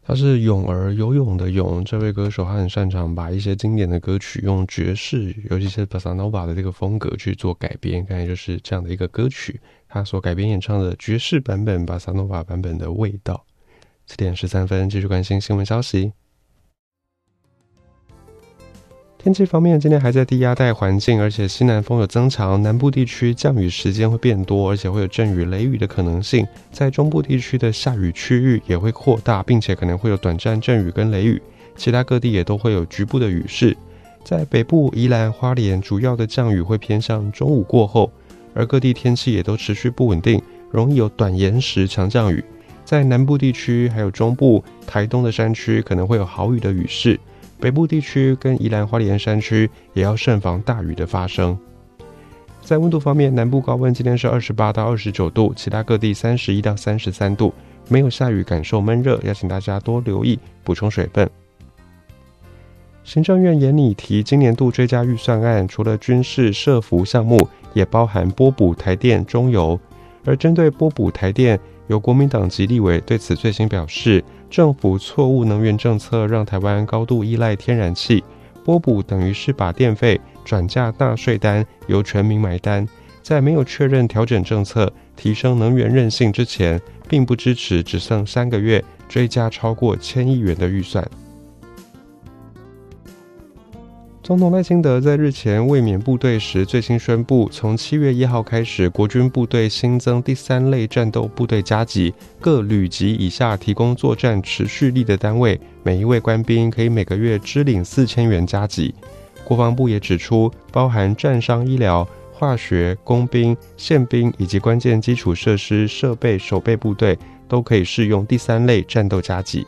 他是泳儿游泳的泳，这位歌手他很擅长把一些经典的歌曲用爵士，尤其是 Bossa Nova 的这个风格去做改编，刚才就是这样的一个歌曲，他所改编演唱的爵士版本 Bossa Nova 版本的味道。7点13分，继续关心新闻消息。天气方面，今天还在低压带环境，而且西南风有增强，南部地区降雨时间会变多，而且会有阵雨、雷雨的可能性。在中部地区的下雨区域也会扩大，并且可能会有短暂阵雨跟雷雨，其他各地也都会有局部的雨势。在北部、宜兰、花莲，主要的降雨会偏向中午过后，而各地天气也都持续不稳定，容易有短延时强降雨。在南部地区还有中部、台东的山区可能会有豪雨的雨势。北部地区跟宜兰花莲山区也要慎防大雨的发生。在温度方面，南部高温今天是28到29度，其他各地31到33度，没有下雨，感受闷热，要请大家多留意补充水分。行政院研拟提今年度追加预算案，除了军事社福项目，也包含拨补台电、中油。而针对拨补台电，由国民党籍立委对此最新表示，政府错误能源政策让台湾高度依赖天然气，拨补等于是把电费转嫁纳税单，由全民买单。在没有确认调整政策、提升能源韧性之前，并不支持只剩3个月追加超过1000亿元的预算。总统赖清德在日前卫冕部队时最新宣布，从7月1号开始，国军部队新增第3类战斗部队加级，各旅级以下提供作战持续力的单位，每一位官兵可以每个月支领4000元加级。国防部也指出，包含战伤医疗、化学、工兵、宪兵以及关键基础设施设备守备部队都可以适用第3类战斗加级。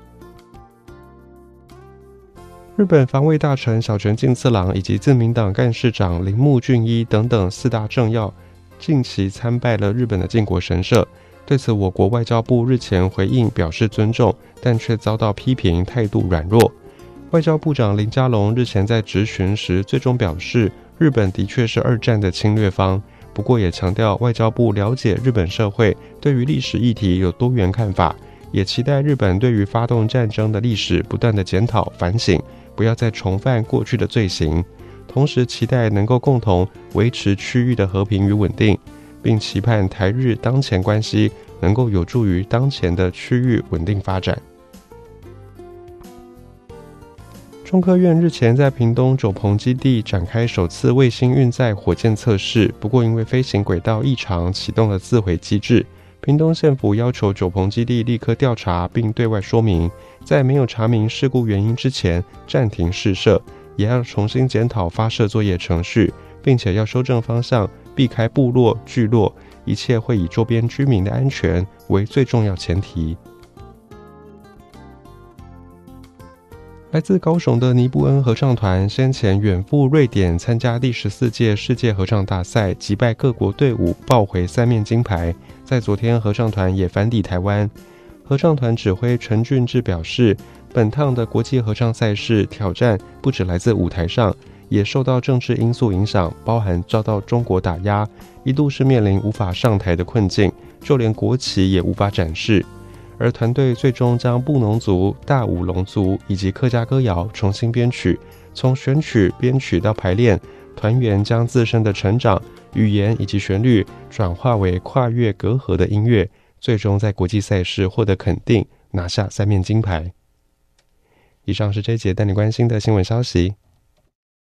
日本防卫大臣小泉进次郎以及自民党干事长铃木俊一等等4大政要近期参拜了日本的靖国神社。对此，我国外交部日前回应表示尊重，但却遭到批评态度软弱。外交部长林佳龙日前在质询时最终表示，日本的确是2战的侵略方，不过也强调外交部了解日本社会对于历史议题有多元看法，也期待日本对于发动战争的历史不断的检讨反省，不要再重犯过去的罪行，同时期待能够共同维持区域的和平与稳定，并期盼台日当前关系能够有助于当前的区域稳定发展。中科院日前在屏东九鹏基地展开首次卫星运载火箭测试，不过因为飞行轨道异常，启动了自毁机制。屏东县府要求九鹏基地立刻调查并对外说明，在没有查明事故原因之前暂停试射，也要重新检讨发射作业程序，并且要修正方向，避开部落聚落，一切会以周边居民的安全为最重要前提。来自高雄的尼布恩合唱团先前远赴瑞典参加第14届世界合唱大赛，击败各国队伍，抱回3面金牌。在昨天，合唱团也返抵台湾。合唱团指挥陈俊志表示，本趟的国际合唱赛事挑战不只来自舞台上，也受到政治因素影响，包含遭到中国打压，一度是面临无法上台的困境，就连国旗也无法展示。而团队最终将布农族、大武龙族以及客家歌谣重新编曲，从选曲、编曲到排练，团员将自身的成长、语言以及旋律转化为跨越隔阂的音乐，最终在国际赛事获得肯定，拿下3面金牌。以上是这一节带你关心的新闻消息。